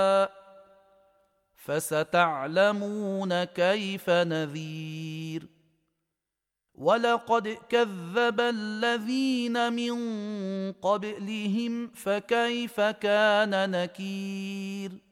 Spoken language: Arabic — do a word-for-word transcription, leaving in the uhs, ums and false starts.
فستعلمون كيف نذير. ولقد كذب الذين من قبلهم فكيف كان نكير.